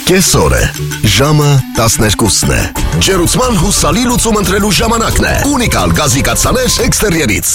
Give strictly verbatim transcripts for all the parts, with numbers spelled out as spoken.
Կեսօր է, ժամը տասներկուսն է, ջերուցման հուսալի լուծում ընտրելու ժամանակն է, ունիկալ գազի կաթսաներ էքստերիերից։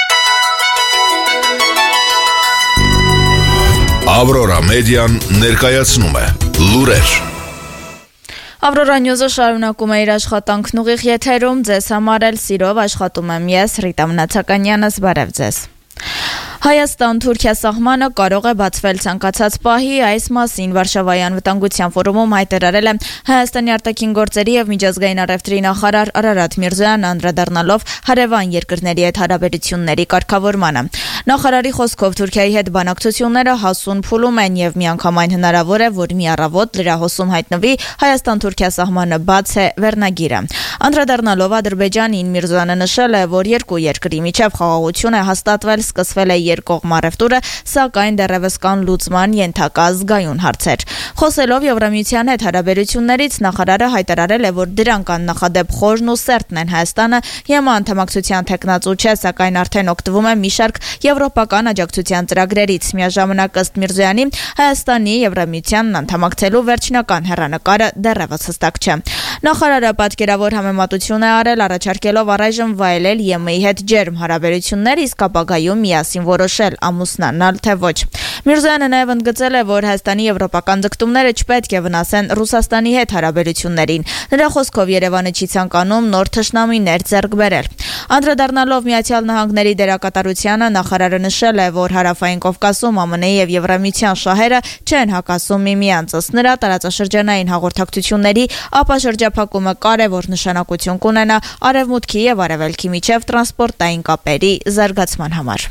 Ավրորա մեդիան ներկայացնում է լուրեր։ Ավրորա նյուզը շարունակում է իր աշխատանքն ուղիղ եթերում, ձեզ համար էլ սիրով աշխատում եմ ես, Ռիտա Մնացականյանս, բարև ձեզ։ Հայաստան-Թուրքիա սահմանը կարող է բացվել ցանկացած պահի, այս մասին Վարշավայի անվտանգության ֆորումում հայտարարել է Հայաստանի արտաքին գործերի եւ միջազգային առևտրի նախարար Արարատ Միրզոյան, անդրադառնալով հարևան երկրների հետ հարաբերությունների կարգավորմանը։ Նախարարի խոսքով Թուրքիայի հետ բանակցությունները հասուն փուլում են եւ միանգամայն հնարավոր է, որ մի առավոտ լրահոսում հայտնվի Հայաստան-Թուրքիա սահմանը բաց է վերնագիրը։ Անդրադառնալով Ադրբեջանին, Միրզոյանը նշել է, որ երկու երկրի միջև խաղաղություն է հաստատվել, սկսվել է երկկողմ առևտուրը, սակայն դեռևս կան լուծման ենթակա զգայուն հարցեր։ Խոսելով Եվրամիության հետ հարաբերություններից, նախարարը հայտարարել է, որ դրանք աննախադեպ խորն ու սերտն են Հայաստանը ԵՄ անդամակցության թեկնածու չէ, սակայն արդեն օգտվում է մի շարք եվրոպական աջակցության ծրագրերից։ Միաժամանակ ըստ Միրզոյանի, Հայաստանի Եվրամիությանն անդամակցելու վերջնական հեռանկարը դեռևս հստակ չէ։ Նախարարը պատկերավոր համեմատություն է արել, առաջարկելով առայժմ վայելել ԵՄ-ի հետ ջերմ հարաբերություններ, իսկ ապագայում միասին որոշել ամուսնանալ թե ոչ։ Միրզոյանը նաև ընդգծել է, որ Հայաստանի եվրոպական ձգտումները չպետք է վնասեն Ռուսաստանի հետ հարաբերություններին։ Նրա խոսքով Երևանը չի ցանկանում նոր թշնամիներ ձեռք բերել։ Անդրադառնալով Միացյալ Նահանգների դերակատարությանը, նախարարը նշել է, որ Հարավային Կովկասում ԱՄՆ-ի եւ Եվրամիության շահերը չեն հակասում միմյանց, ըստ նրա տարածաշրջանային հաղորդակցությունների ապաշրջափակումը կարևոր նշանակություն կունենա Արևմուտքի եւ Արևելքի միջև տրանսպորտային կապերի զարգացման համար։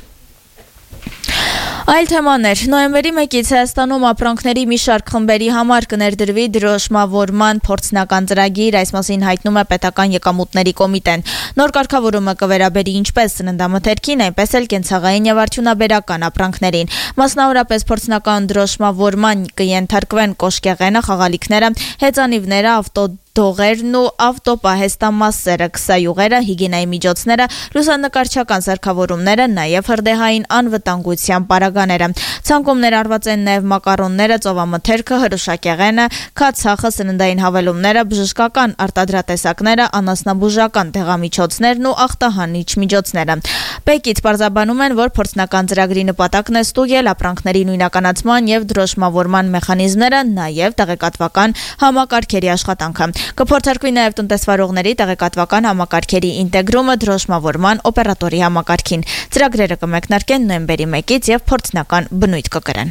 Այլ թեմաներ։ Նոյեմբերի մեկից Հայաստանում ապրանքների մի շարք խմբերի համար կներդրվի դրոշմավորման փորձնական ծրագիր, այս մասին հայտնում է Պետական եկամուտների կոմիտեն։ Նոր կարգավորումը կվերաբերի ինչպես սննդամթերքին, այնպես էլ կենցաղային եւ արդյունաբերական ապրանքներին։ Մասնավորապես փորձնական դրոշմավորման կենթարկվեն կոշկեղենը, խաղալիքները, հեծանիվները, ավտո դողերն ու ավտոպահեստամասերը, քսայուղերը, հիգիենայի միջոցները, լուսանկարչական սարքավորումները, նաև հրդեհային անվտանգության պարագաները։ Ցանկում ներառված են նաև մակարոնները, ծովամթերքը, հրուշակեղենը, քացախը, սննդային հավելումները, բժշկական արտադրատեսակները, անասնաբուժական դեղամիջոցներն ու ախտահանիչ միջոցները։ Պեկից պարզաբանում են, որ փորձնական ծրագրի նպատակն է ստուգել ապրանքների նույնականացման եւ դրոշմավորման մեխանիզմները, նաև տեղեկատվական համակարգերի աշխատանքը։ Կփորձարկվի նաև տնտեսվարողների տեղեկատվական համակարգերի ինտեգրումը դրոշմավորման օպերատորի համակարգին։ Ծրագրերը կմեկնարկեն նոյեմբերի մեկից եւ փորձնական բնույթ կկրեն։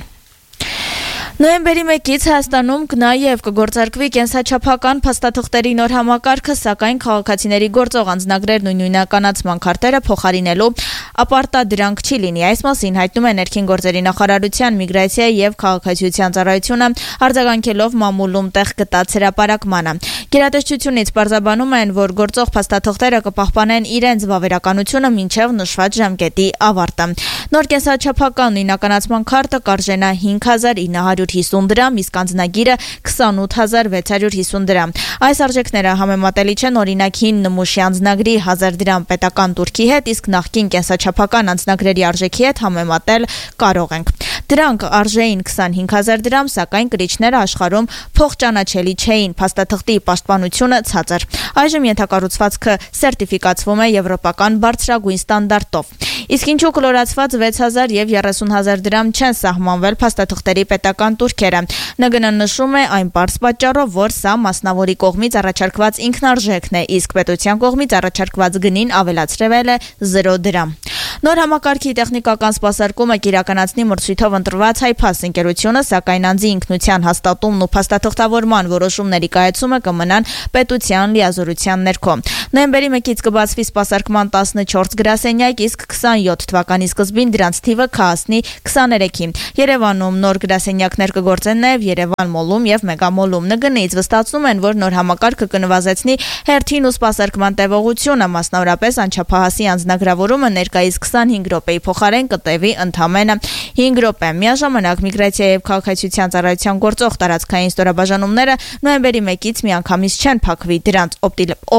Նոյեմբերի մեկից Հայաստանում կնաև կգործարկվի կենսաչափական փաստաթղթերի նոր համակարգը, սակայն քաղաքացիների գործող անձնագրերն ու նույնականացման քարտերը փոխարինելու ապարտադրանք չի լինի։ Այս մասին հայտնում է Ներքին գործերի նախարարության միգրացիա եւ քաղաքացիության ծառայությունը, արձագանքելով մամուլում տեղ գտած հրապարակմանը։ Գերատեսչությունից պարզաբանում են, որ գործող փաստաթղթերը կպահպանեն իրենց վավերականությունը մինչև նշված ժամկետի ավարտը։ Նոր կենսաչափական նույնականացման քարտը կարժենա հինգ հազար ինը հարյուր հիսուն դրամ, իսկ անձնագիրը քսանութ հազար վեց հարյուր հիսուն դրամ։ Այս արժեքները համեմատելի չեն օրինակ հին նմուշի անձնագրի հազար դրամ պետական տուրքի հետ, իսկ նախկին կենսաչափական անձնագրերի արժեքի հետ համեմատել կարող ենք։ Դրանք արժեին քսանհինգ հազար դրամ, սակայն կրիչները աշխարհում փոխճանաչելի չէին, փաստաթղթի պաշտպանությունը ցածր։ Այժմ ենթակառուցվածքը սերտիֆիկացվում է եվրոպական բարձրագույն ստանդարտով։ Իսկ ինչու կլորացված վեց հազար եւ երեսուն հազար դրամ չեն սահմանվել փաստաթղթերի պետական տուրքերը։ ՆԳՆ-ն նշում է այն պարզ պատճառով, որ սա մասնավորի կողմից առաջարկված ինքնարժեքն է, իսկ պետության կողմից առաջարկված գնին ավելացրվել է զիրո դրամ։ Նոր համակարգի տեխնիկական սպասարկումը կիրականացնի մրցույթով ընտրված Հայփաս ընկերությունը, սակայն անձի ինքնության հաստատումն ու փաստաթղթավորման որոշումների կայացումը կմնան պետության լիազորության ներքո։ Նոյեմբերի մեկից կբացվի սպասարկման տասնչորս գրասենյակ, իսկ քսանյոթ թվականի սկզբին դրանց թիվը կհասնի քսաներեքի։ Երևանում նոր գրասենյակներ կգործեն նաև Երևան մոլում եւ Մեգամոլում։ ՆԳՆ-ից վստահեցնում են, որ նոր համակարգը կնվազեցնի հերթին ու սպասարկման տևողությունը, մասնավորապես անչափահասի անձնագրավորումը ներկայիս քսանհինգ րոպեի փոխարեն կտևի ընդամենը հինգ րոպե։ Միաժամանակ միգրացիա եւ քաղաքացիության ծառայության գործող տարածքային ստորաբաժանումները նոյեմբերի մեկից միանգամից չեն փակվի, դրանց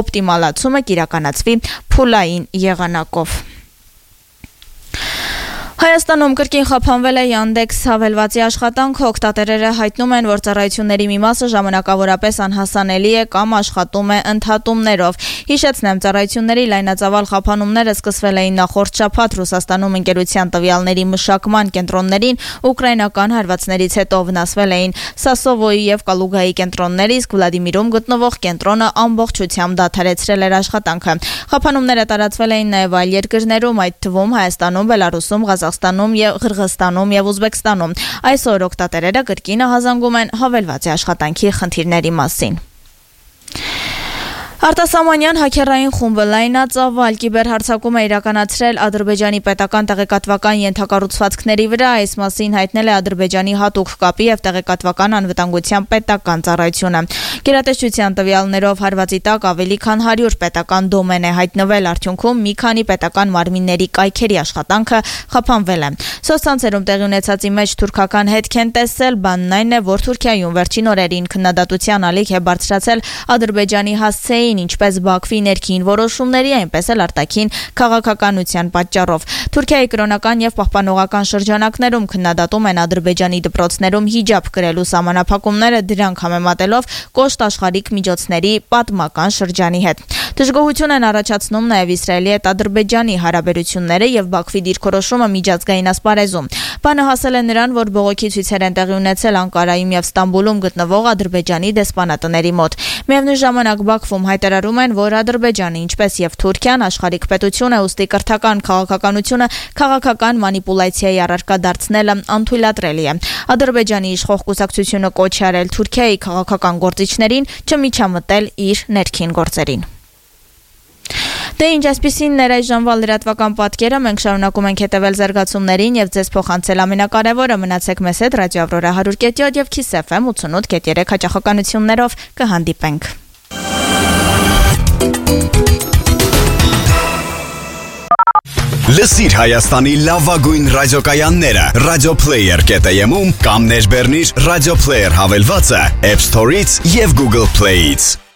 օպտիմալացումը կիրականացվի փուլային եղանակով։ Հայաստանում կրկին խափանվել է Yandex հավելվածի աշխատանքը, օգտատերերը հայտնում են, որ ծառայությունների մի մասը ժամանակավորապես անհասանելի է կամ աշխատում է ընդհատումներով։ Հիշեցնեմ, ծառայությունների լայնածավալ խափանումները սկսվել էին նախորդ շաբաթ Ռուսաստանում ընկերության տվյալների մշակման կենտրոններին ուկրաինական հարվածներից հետո վնասվել էին Սասովոյի եւ Կալուգայի կենտրոնները, իսկ Վլադիմիրում գտնվող կենտրոնը ամբողջությամբ դադարեցրել էր աշխատանքը։ Խափանումները տարածվել էին նաեւ այլ երկրներում, այդ թվում Հայաստանում, Բելարուսում, Ղազախստանում եւ Ղրղստանում եւ Ուզբեկստանում։ Այսօր օգտատերերը կրկին ահազանգում են հավելվածի աշխատանքի խնդիրների մասին։ Արտասահմանյան հաքերային խումբը լայնածավալ կիբերհարձակում է իրականացրել Ադրբեջանի պետական տեղեկատվական ենթակառուցվածքների վրա, այս մասին հայտնել է Ադրբեջանի հատուկ կապի եւ տեղեկատվական անվտանգության պետական ծառայությունը։ Գերատեսչության տվյալներով հարվածի տակ ավելի քան հարյուր պետական դոմեն է հայտնվել, արդյունքում մի քանի պետական մարմինների կայքերի աշխատանքը խափանվել է։ Սոցցանցերում տեղի ունեցածի մեջ թուրքական հետք են տեսել, բանն այն է, որ Թուրքիայում վերջին օրերին քննադատության ալիք է բարձրացել Ադրբեջանի հասցեի ինչպես Բաքվի ներքին որոշումների, այնպես էլ արտաքին քաղաքականության պատճառով։ Թուրքիայի կրոնական եւ պահպանողական շրջանակներում քննադատում են Ադրբեջանի դպրոցներում հիջաբ կրելու սահմանափակումները, դրանք համեմատելով կոշտ աշխարհիկ միջոցների պատմական շրջանի հետ։ Դժգոհություն են առաջացնում նաեւ Իսրայելի հետ Ադրբեջանի հարաբերությունները եւ Բաքվի դիրքորոշումը միջազգային ասպարեզում։ Բանը հասել է նրան, որ բողոքի ցույցեր են տեղի ունեցել Անկարայում եւ Ստամբուլում գտնվող Ադրբեջանի դեսպանատների մոտ։ Միևնույն ժամանակ Բաքվում հայտարարում են, որ Ադրբեջանը, ինչպես եւ Թուրքիան, աշխարհիկ պետություն է, ուստի կրթական քաղաքականությունը քաղաքական մանիպուլյացիայի առարկա դարձնելը անթույլատրելի է։ Ադրբեջանի իշխող կուսակցությունը կոչ է արել Թուրքիայի քաղաքական գործիչներին չմիջամտել իր ներքին գործերին։ Դե ինչ, այսպիսին էր այս ժամվա լրատվական պատկերը, մենք շարունակում ենք հետևել զարգացումներին եւ ձեզ փոխանցել ամենակարևորը, մնացեք մեզ հետ, Ռադիո Ավրորա one hundred point seven եւ Kiss F M eighty-eight point three հաճախականություններով կհանդիպենք։ Լսիր Հայաստանի լավագույն ռադիոկայանները radioplayer.am-ում կամ ներբեռնիր Radio Player հավելվածը App Store-ից եւ Google Play-ից։